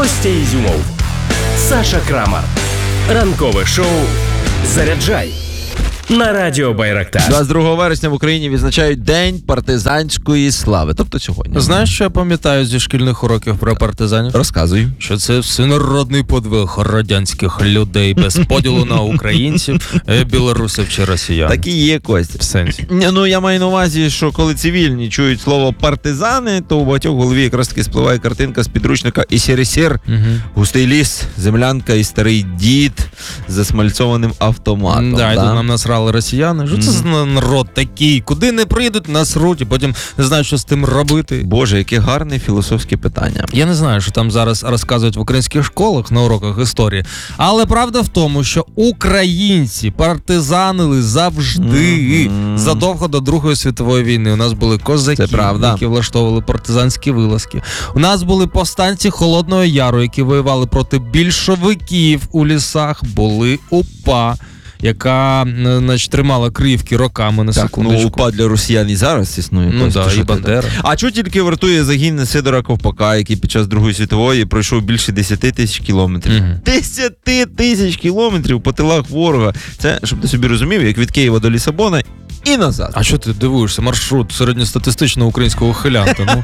Костя Ізюмов, Саша Крамар. Ранкове шоу «Заряджай» на радіо Байрактар. 22 вересня в Україні відзначають День партизанської слави. Тобто сьогодні. Знаєш, що я пам'ятаю зі шкільних уроків про партизанів? Розказуй. Що це всенародний подвиг радянських людей без поділу на українців, білорусів чи росіян. Так і є, Костя. В сенсі. Ну, я маю на увазі, що коли цивільні чують слово партизани, то у багатьох в голові якраз таки спливає картинка з підручника «І сір-сір», густий ліс, землянка і старий дід з засмальцованим автоматом. Да, і тут нам насрали росіяни. Що це за народ такий? Куди не прийдуть, насруть, і потім не знають, що з тим робити. Боже, яке гарне філософське питання. Я не знаю, що там зараз розказують в українських школах на уроках історії, але правда в тому, що українці партизанили завжди, задовго до Другої світової війни. У нас були козаки, які влаштовували партизанські вилазки. У нас були повстанці Холодного Яру, які воювали проти більшовиків у лісах, були УПА, яка, значить, тримала Криївки роками, на секундочку. Ну, УПА для росіян і зараз існує. Ну, да, і Бандера. А чого тільки вартує загін Сидора Ковпака, який під час Другої світової пройшов більше 10 тисяч кілометрів. 10 тисяч кілометрів по тилах ворога. Це, щоб ти собі розумів, як від Києва до Лісабона і назад. А що ти дивуєшся? Маршрут середньостатистичного українського хилянта. Ну.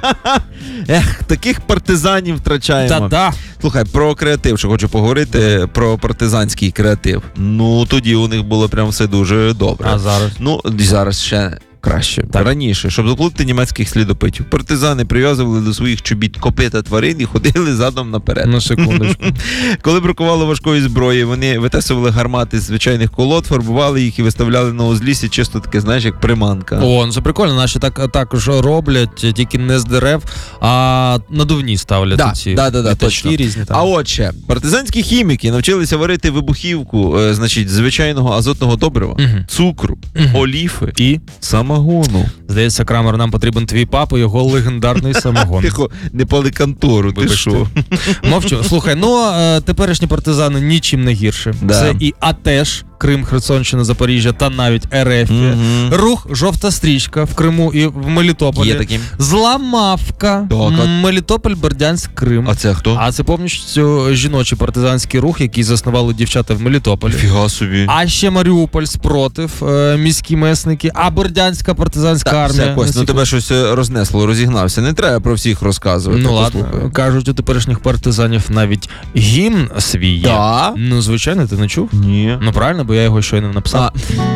Таких партизанів втрачаємо. Та-да. Слухай, про креатив, що хочу поговорити, про партизанський креатив. Ну, тоді у них було прям все дуже добре. А зараз? Ну, зараз ще краще. Так. Раніше, щоб заплутати німецьких слідопитів, партизани прив'язували до своїх чобіт копита тварин і ходили задом наперед. На секундочку. Коли бракувало важкої зброї, вони витесували гармати з звичайних колод, фарбували їх і виставляли на узліссі, чисто таке, знаєш, як приманка. О, ну це прикольно. Наші також роблять, тільки не з дерев, а надувні ставлять ці точно. Різні. Там. А отже, партизанські хіміки навчилися варити вибухівку, значить, звичайного азотного добрива, цукру, оліфи і самогону. Здається, Крамер, нам потрібен твій папа, його легендарний самогон. Тихо, не пали контору, ти що? Мовчу. Слухай, ну теперішні партизани нічим не гірше. Да. Це і АТЕШ, Крим, Херсонщина, Запоріжжя та навіть РФ. Рух «Жовта стрічка» в Криму і в Мелітополі. Є таким. Зламавка, Мелітополь, Бердянськ, Крим. А це хто? А це повністю жіночий партизанський рух, який заснували дівчата в Мелітополі. Фіга собі. А ще Маріуполь, спротив, міські месники, а Бердянська партизанська армія. Все, Кость, ну тебе щось рознесло, розігнався. Не треба про всіх розказувати. Ну ладно, кажуть, у теперішніх партизанів навіть гімн свій є. Да? Ну, звичайно, ти не чув? Ні. Ну, правильно, бо я його щойно написав.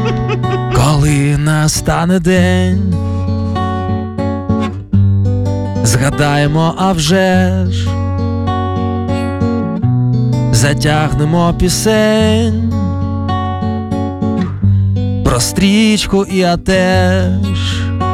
Коли настане день, згадаємо, а вже ж, затягнемо пісень про стрічку і АТЕШ.